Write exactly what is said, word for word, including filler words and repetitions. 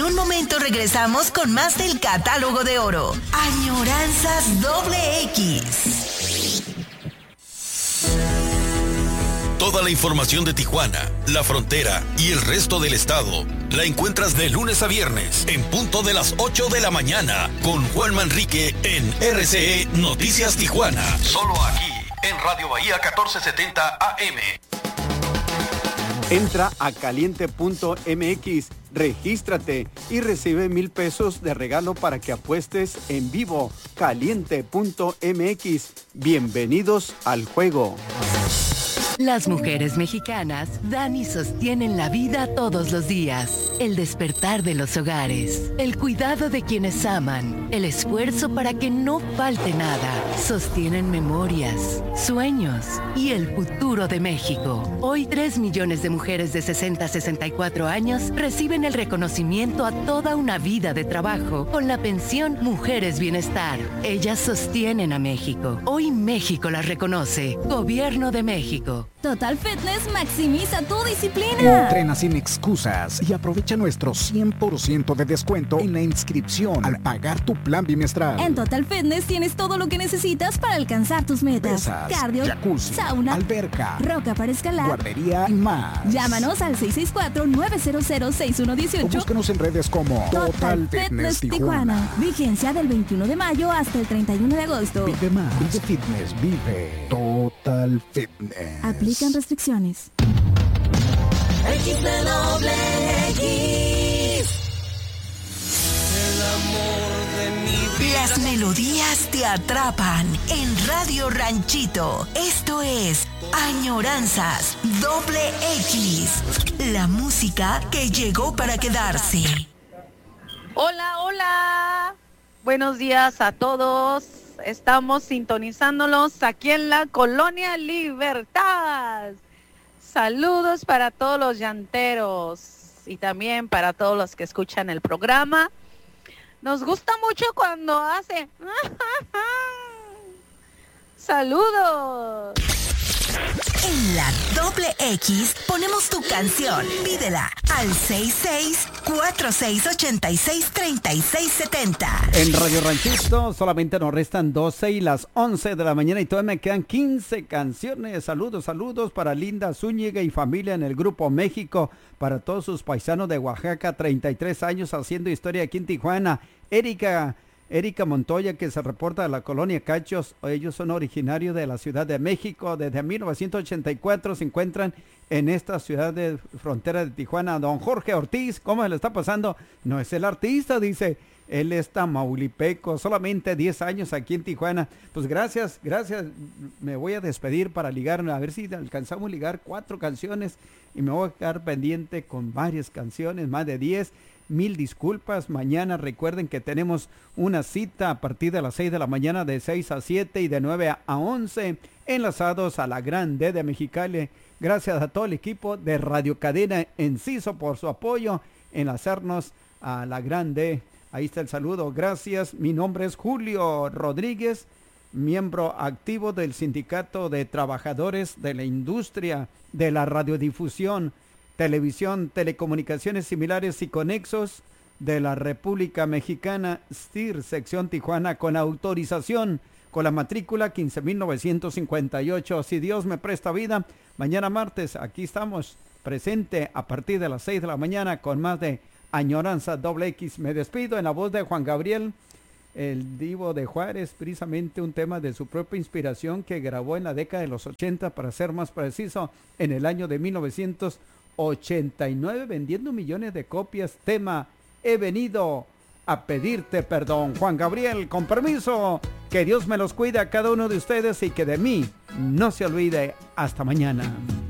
En un momento regresamos con más del catálogo de oro. Añoranzas doble X. Toda la información de Tijuana, la frontera y el resto del estado la encuentras de lunes a viernes en punto de las ocho de la mañana con Juan Manrique en R C E Noticias Tijuana. Solo aquí en Radio Bahía catorce setenta A M. Entra a caliente punto m x, regístrate y recibe mil pesos de regalo para que apuestes en vivo. caliente punto m x. Bienvenidos al juego. Las mujeres mexicanas dan y sostienen la vida todos los días. El despertar de los hogares, el cuidado de quienes aman, el esfuerzo para que no falte nada. Sostienen memorias, sueños y el futuro de México. Hoy tres millones de mujeres de sesenta a sesenta y cuatro años reciben el reconocimiento a toda una vida de trabajo con la pensión Mujeres Bienestar. Ellas sostienen a México. Hoy México las reconoce. Gobierno de México. Total Fitness maximiza tu disciplina. Entrena sin excusas y aprovecha nuestro cien por ciento de descuento en la inscripción al pagar tu plan bimestral. En Total Fitness tienes todo lo que necesitas para alcanzar tus metas. Pesas, cardio, jacuzzi, sauna, alberca, roca para escalar, guardería y más. Llámanos al seis seis cuatro, nueve cero cero, seis uno uno ocho. O búscanos en redes como Total, Total Fitness, Fitness Tijuana. Tijuana. Vigencia del veintiuno de mayo hasta el treinta y uno de agosto. Vive más, vive fitness, vive Total Fitness. Aplican restricciones. X de doble X. El amor de mi vida. Las melodías te atrapan en Radio Ranchito. Esto es Añoranzas doble X. La música que llegó para quedarse. Hola, hola. Buenos días a todos. Estamos sintonizándolos aquí en la Colonia Libertad. Saludos para todos los llanteros y también para todos los que escuchan el programa. Nos gusta mucho cuando hace... ¡Saludos! En la doble X ponemos tu canción. Pídela al seis seis cuatro seis ocho seis tres seis siete cero. En Radio Ranchito solamente nos restan doce y las once de la mañana y todavía me quedan quince canciones. Saludos, saludos para Linda Zúñiga y familia en el Grupo México. Para todos sus paisanos de Oaxaca, treinta y tres años haciendo historia aquí en Tijuana. Erika... Erika Montoya, que se reporta de la colonia Cachos. Ellos son originarios de la Ciudad de México. Desde mil novecientos ochenta y cuatro se encuentran en esta ciudad de frontera de Tijuana. Don Jorge Ortiz, ¿cómo se le está pasando? No es el artista, dice. Él es tamaulipeco, solamente diez años aquí en Tijuana. Pues gracias, gracias. Me voy a despedir para ligar, a ver si alcanzamos a ligar cuatro canciones. Y me voy a quedar pendiente con varias canciones, más de diez. Mil disculpas. Mañana recuerden que tenemos una cita a partir de las seis de la mañana, de seis a siete y de nueve a once, enlazados a la Gran D de Mexicali. Gracias a todo el equipo de Radio Cadena Enciso por su apoyo en hacernos a la Gran D. Ahí está el saludo. Gracias. Mi nombre es Julio Rodríguez, miembro activo del Sindicato de Trabajadores de la Industria de la Radiodifusión, Televisión, Telecomunicaciones Similares y Conexos de la República Mexicana, S T I R, sección Tijuana, con autorización, con la matrícula quince mil novecientos cincuenta y ocho. Si Dios me presta vida, mañana martes, aquí estamos, presente a partir de las seis de la mañana con más de Añoranza doble X. Me despido en la voz de Juan Gabriel, el divo de Juárez, precisamente un tema de su propia inspiración que grabó en la década de los ochenta, para ser más preciso, en el año de mil novecientos ochenta y nueve, vendiendo millones de copias. Tema He venido a pedirte perdón. Juan Gabriel, con permiso, que Dios me los cuide a cada uno de ustedes y que de mí no se olvide. Hasta mañana.